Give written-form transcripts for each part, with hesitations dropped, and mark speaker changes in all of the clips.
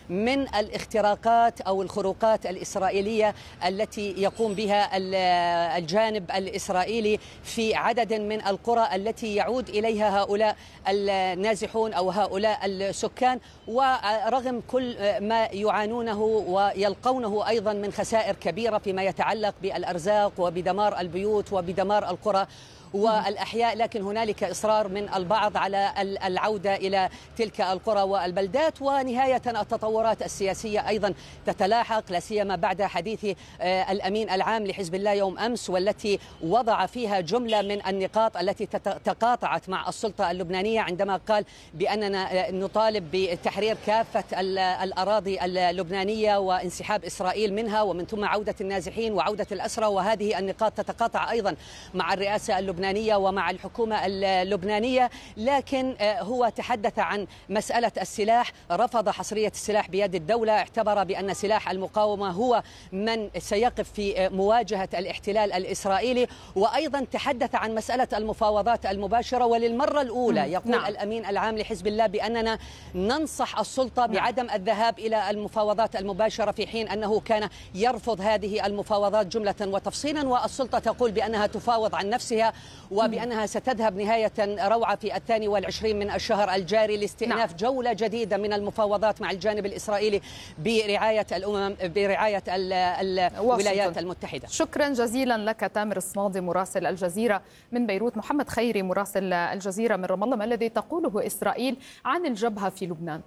Speaker 1: من الاختراقات أو الخروقات الإسرائيلية التي يقوم بها الجانب الإسرائيلي في عدد من القرى التي يعود إليها هؤلاء النازحون أو هؤلاء السكان، ورغم كل ما يعانونه ويلقونه أيضا من خسائر كبيرة فيما يتعلق بالأرزاق وبدمار البيوت وبدمار القرى والأحياء، لكن هنالك إصرار من البعض على العودة إلى تلك القرى والبلدات. ونهاية التطورات السياسية أيضا تتلاحق، لا سيما بعد حديث الأمين العام لحزب الله يوم أمس، والتي وضع فيها جملة من النقاط التي تقاطعت مع السلطة اللبنانية، عندما قال بأننا نطالب بتحرير كافة الأراضي اللبنانية وانسحاب إسرائيل منها، ومن ثم عودة النازحين وعودة الأسرى. وهذه النقاط تتقاطع أيضا مع الرئاسة اللبنانية ومع الحكومة اللبنانية. لكن هو تحدث عن مسألة السلاح، رفض حصرية السلاح بيد الدولة، اعتبر بأن سلاح المقاومة هو من سيقف في مواجهة الاحتلال الإسرائيلي. وأيضا تحدث عن مسألة المفاوضات المباشرة، وللمرة الأولى يقول الأمين العام لحزب الله بأننا ننصح السلطة بعدم الذهاب إلى المفاوضات المباشرة، في حين أنه كان يرفض هذه المفاوضات جملة وتفصيلا، والسلطة تقول بأنها تفاوض عن نفسها وبأنها ستذهب نهاية روعة في 22 من الشهر الجاري لاستئناف جولة جديدة من المفاوضات مع الجانب الإسرائيلي برعاية الولايات المتحدة.
Speaker 2: شكرا جزيلا لك تامر الصمادي مراسل الجزيرة من بيروت. محمد خيري مراسل الجزيرة من رام الله، ما الذي تقوله إسرائيل عن الجبهة في لبنان؟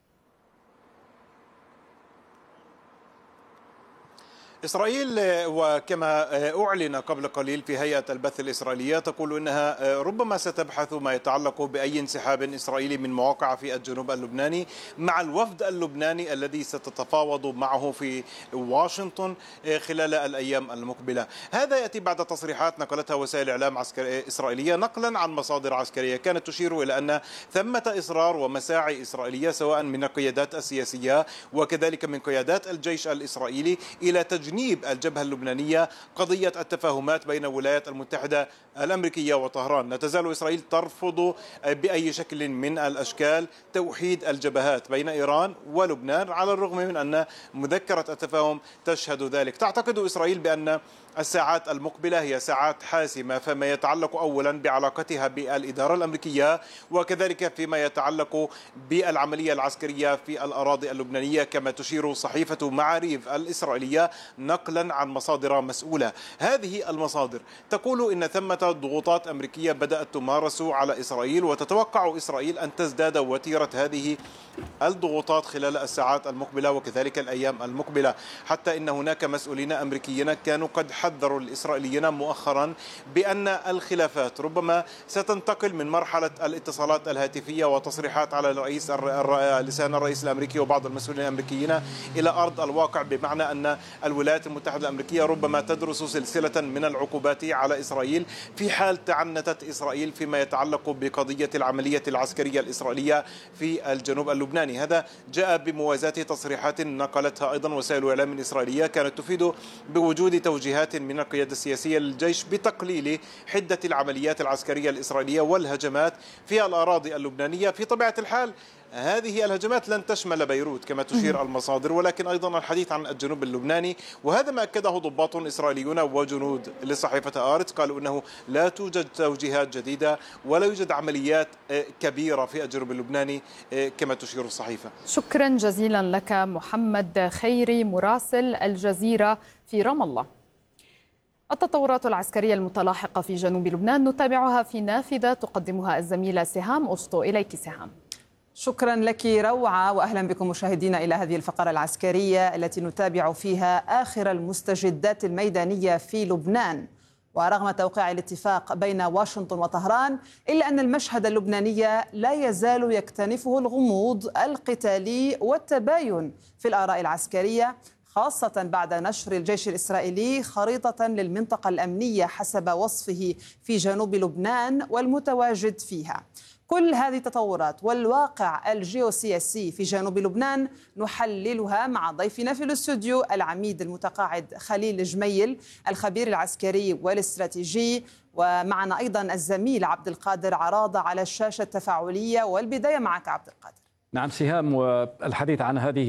Speaker 3: إسرائيل وكما أعلن قبل قليل في هيئة البث الإسرائيلية تقول إنها ربما ستبحث ما يتعلق بأي انسحاب إسرائيلي من مواقع في الجنوب اللبناني مع الوفد اللبناني الذي ستتفاوض معه في واشنطن خلال الأيام المقبلة. هذا يأتي بعد تصريحات نقلتها وسائل إعلام إسرائيلية نقلا عن مصادر عسكرية كانت تشير إلى أن ثمة إصرار ومساعي إسرائيلية سواء من القيادات السياسية وكذلك من قيادات الجيش الإسرائيلي إلى تجنيب الجبهة اللبنانية قضية التفاهمات بين الولايات المتحدة الأمريكية وطهران. لا تزال إسرائيل ترفض بأي شكل من الأشكال توحيد الجبهات بين إيران ولبنان، على الرغم من أن مذكرة التفاهم تشهد ذلك. تعتقد إسرائيل بأن الساعات المقبلة هي ساعات حاسمة فيما يتعلق أولا بعلاقتها بالإدارة الأمريكية، وكذلك فيما يتعلق بالعملية العسكرية في الأراضي اللبنانية، كما تشير صحيفة معاريف الإسرائيلية نقلا عن مصادر مسؤولة. هذه المصادر تقول إن ثمة ضغوطات أمريكية بدأت تمارس على إسرائيل، وتتوقع إسرائيل أن تزداد وتيرة هذه الضغوطات خلال الساعات المقبلة وكذلك الأيام المقبلة، حتى إن هناك مسؤولين أمريكيين كانوا قد حذروا الإسرائيليين مؤخرا بأن الخلافات ربما ستنتقل من مرحلة الاتصالات الهاتفية وتصريحات على لسان الرئيس الأمريكي وبعض المسؤولين الأمريكيين إلى أرض الواقع، بمعنى أن الولايات المتحدة الأمريكية ربما تدرس سلسلة من العقوبات على إسرائيل في حال تعنتت إسرائيل فيما يتعلق بقضية العملية العسكرية الإسرائيلية في الجنوب اللبناني. هذا جاء بموازاة تصريحات نقلتها أيضا وسائل إعلام إسرائيلية كانت تفيد بوجود توجيهات من القيادة السياسية للجيش بتقليل حدة العمليات العسكرية الإسرائيلية والهجمات في الأراضي اللبنانية. في طبيعة الحال هذه الهجمات لن تشمل بيروت كما تشير المصادر، ولكن أيضا الحديث عن الجنوب اللبناني، وهذا ما أكده ضباط إسرائيليون وجنود لصحيفة آرتس. قالوا أنه لا توجد توجيهات جديدة ولا يوجد عمليات كبيرة في الجنوب اللبناني كما تشير الصحيفة.
Speaker 2: شكرا جزيلا لك محمد خيري مراسل الجزيرة في رام الله. التطورات العسكرية المتلاحقة في جنوب لبنان نتابعها في نافذة تقدمها الزميلة سهام أسطو. إليك سهام.
Speaker 4: شكرا لك روعة، وأهلا بكم مشاهدينا إلى هذه الفقرة العسكرية التي نتابع فيها آخر المستجدات الميدانية في لبنان. ورغم توقيع الاتفاق بين واشنطن وطهران، إلا أن المشهد اللبناني لا يزال يكتنفه الغموض القتالي والتباين في الآراء العسكرية، خاصة بعد نشر الجيش الإسرائيلي خريطة للمنطقة الأمنية حسب وصفه في جنوب لبنان والمتواجد فيها. كل هذه التطورات والواقع الجيوسياسي في جنوب لبنان نحللها مع ضيفنا في الاستوديو العميد المتقاعد خليل جميل الخبير العسكري والاستراتيجي، ومعنا أيضا الزميل عبد القادر عراضة على الشاشة التفاعلية. والبداية معك عبد القادر.
Speaker 5: نعم سهام، والحديث عن هذه